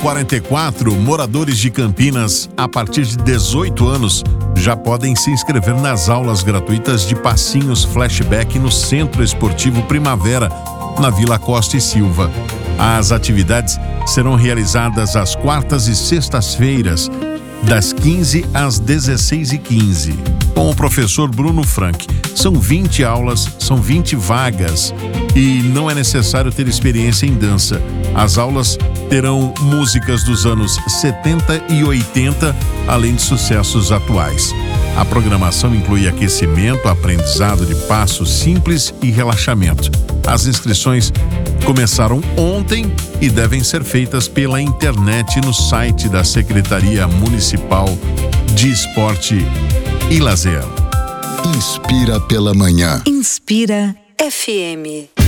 44, moradores de Campinas a partir de 18 anos já podem se inscrever nas aulas gratuitas de passinhos flashback no Centro Esportivo Primavera, na Vila Costa e Silva. As atividades serão realizadas às quartas e sextas-feiras, das 15 às 16h15, com o professor Bruno Frank. São 20 aulas, são 20 vagas e não é necessário ter experiência em dança. As aulas terão músicas dos anos 70 e 80, além de sucessos atuais. A programação inclui aquecimento, aprendizado de passos simples e relaxamento. As inscrições começaram ontem e devem ser feitas pela internet no site da Secretaria Municipal de Esporte e Lazer. Inspira pela manhã. Inspira FM.